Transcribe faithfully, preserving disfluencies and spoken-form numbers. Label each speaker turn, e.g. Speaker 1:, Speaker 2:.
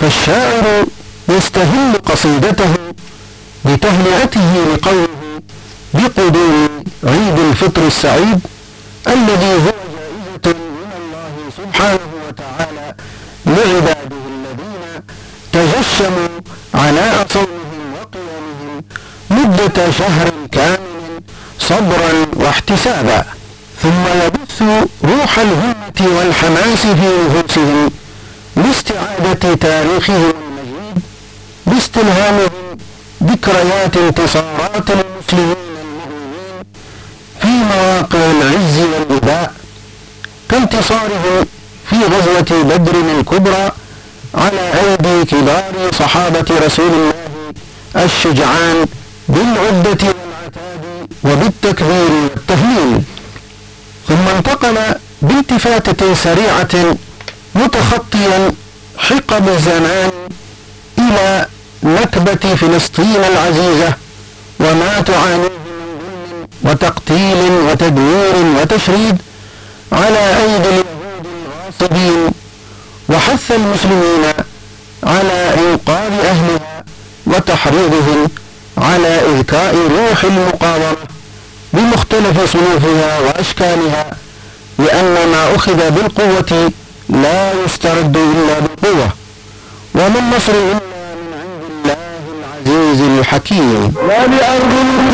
Speaker 1: فالشاعر يستهل قصيدته بتهنئته لقومه بقدوم عيد الفطر السعيد الذي هو جائزة من الله سبحانه وتعالى لعباده الذين تجشموا عناء صومهم وقيامهم مدة شهر كامل صبرا واحتسابا، ثم يبث روح الهمة والحماس في نفوسهم لاستعادة تاريخهم المجيد باستلهامهم ذكريات انتصارات المسلمين المؤمنين في مواقع العز والإباء، كانتصارهم في غزوة بدر الكبرى على أيدي كبار صحابة رسول الله الشجعان بالعدة والعتاد وبالتكبير والتهليل. ثم انتقل بالتفاتة سريعة متخطيا حقب الزمان إلى نكبة فلسطين العزيزة وما تعانيه من ظلم وتقتيل وتدمير وتشريد على أيدي اليهود الغاصبين، وحث المسلمين على إنقاذ أهلها وتحريضهم على إذكاء روح المقاومة بمختلف صنوفها وأشكالها، لأن ما أخذ بالقوة لا يسترد إلا بالقوة، وما النصر إلا من عند الله العزيز الحكيم.